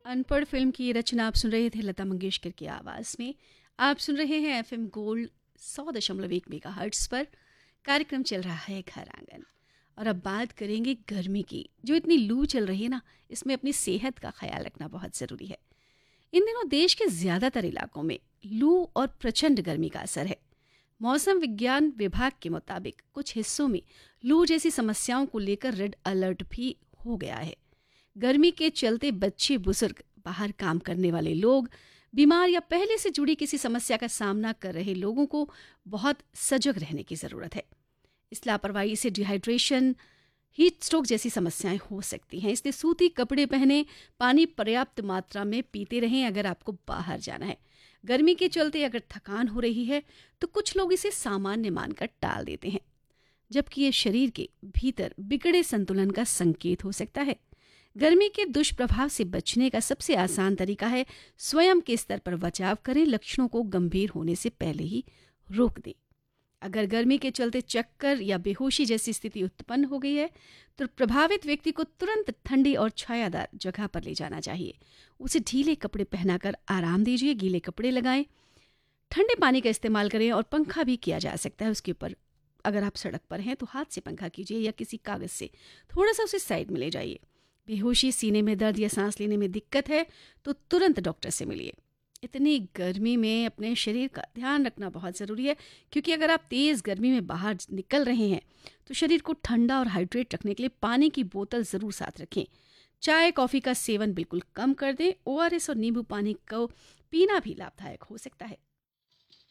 अनपढ़ फिल्म की रचना आप सुन रहे थे लता मंगेशकर की आवाज़ में। आप सुन रहे हैं एफएम गोल्ड 100.1 मेगाहर्ट्ज़ पर। कार्यक्रम चल रहा है घर आंगन। और अब बात करेंगे गर्मी की। जो इतनी लू चल रही है ना, इसमें अपनी सेहत का ख्याल रखना बहुत ज़रूरी है। इन दिनों देश के ज़्यादातर इलाकों में लू और प्रचंड गर्मी का असर है। मौसम विज्ञान विभाग के मुताबिक कुछ हिस्सों में लू जैसी समस्याओं को लेकर रेड अलर्ट भी हो गया है। गर्मी के चलते बच्चे, बुजुर्ग, बाहर काम करने वाले लोग, बीमार या पहले से जुड़ी किसी समस्या का सामना कर रहे लोगों को बहुत सजग रहने की ज़रूरत है। इस लापरवाही से डिहाइड्रेशन, हीट स्ट्रोक जैसी समस्याएं हो सकती हैं। इसलिए सूती कपड़े पहने, पानी पर्याप्त मात्रा में पीते रहें अगर आपको बाहर जाना है। गर्मी के चलते अगर थकान हो रही है तो कुछ लोग इसे सामान्य मानकर टाल देते हैं, जबकि ये शरीर के भीतर बिगड़े संतुलन का संकेत हो सकता है। गर्मी के दुष्प्रभाव से बचने का सबसे आसान तरीका है स्वयं के स्तर पर बचाव करें, लक्षणों को गंभीर होने से पहले ही रोक दें। अगर गर्मी के चलते चक्कर या बेहोशी जैसी स्थिति उत्पन्न हो गई है तो प्रभावित व्यक्ति को तुरंत ठंडी और छायादार जगह पर ले जाना चाहिए। उसे ढीले कपड़े पहनाकर आराम दीजिए, गीले कपड़े लगाएं, ठंडे पानी का इस्तेमाल करें और पंखा भी किया जा सकता है उसके ऊपर। अगर आप सड़क पर हैं तो हाथ से पंखा कीजिए या किसी कागज़ से थोड़ा सा उसे साइड में ले जाइए। बेहोशी, सीने में दर्द या सांस लेने में दिक्कत है तो तुरंत डॉक्टर से मिलिए। इतनी गर्मी में अपने शरीर का ध्यान रखना बहुत ज़रूरी है, क्योंकि अगर आप तेज़ गर्मी में बाहर निकल रहे हैं तो शरीर को ठंडा और हाइड्रेट रखने के लिए पानी की बोतल ज़रूर साथ रखें। चाय कॉफ़ी का सेवन बिल्कुल कम कर दें। ओआरएस और नींबू पानी को पीना भी लाभदायक हो सकता है।